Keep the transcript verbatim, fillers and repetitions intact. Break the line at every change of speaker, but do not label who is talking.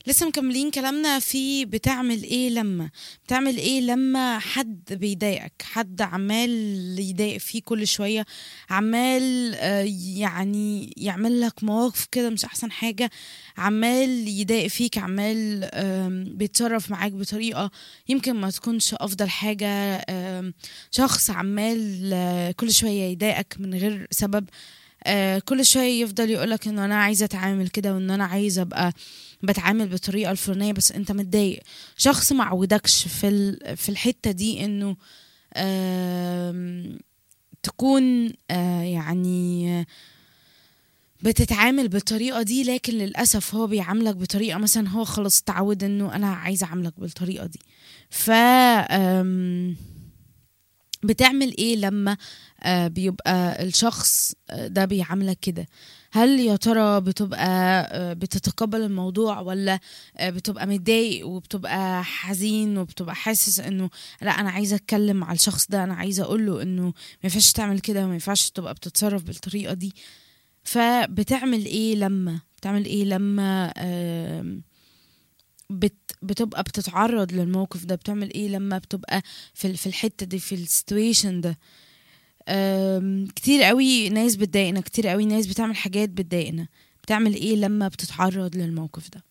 لسه مكملين كلامنا في بتعمل ايه لما بتعمل ايه لما حد بيضايقك، حد عمال يضايق فيه كل شوية، عمال آه، يعني يعمل لك مواقف كده مش احسن حاجة، عمال يضايق فيك، عمال آم، بيتصرف معاك بطريقة يمكن ما تكونش افضل حاجة. آم، شخص عمال آه، كل شوية يضايقك من غير سبب. آه كل شوية يفضل يقولك انه انا عايزة اتعامل كده، وان انا عايزة ابقى بتعامل بالطريقة الفلانية، بس انت متضايق. شخص ما عودكش في ال- في الحتة دي انه آم، تكون آه يعني بتتعامل بالطريقة دي، لكن للأسف هو بيعاملك بطريقة، مثلا هو خلاص تعود انه انا عايزة اعاملك بالطريقة دي. ف آم، بتعمل ايه لما آه، بيبقى الشخص آه، ده بيعاملك كده؟ هل يا ترى بتبقى آه، بتتقبل الموضوع، ولا آه، بتبقى متضايق وبتبقى حزين وبتبقى حاسس انه لا انا عايزه اتكلم مع الشخص ده، انا عايزه اقول له انه ما ينفعش تعمل كده وما ينفعش تبقى بتتصرف بالطريقه دي؟ فبتعمل ايه لما بتعمل ايه لما آم، بت بتبقى بتتعرض للموقف ده؟ بتعمل ايه لما بتبقى في ال- في الحتة دي، في السيتويشن ده؟ أم، كتير قوي ناس بتضايقنا، كتير قوي ناس بتعمل حاجات بتضايقنا. بتعمل ايه لما بتتعرض للموقف ده؟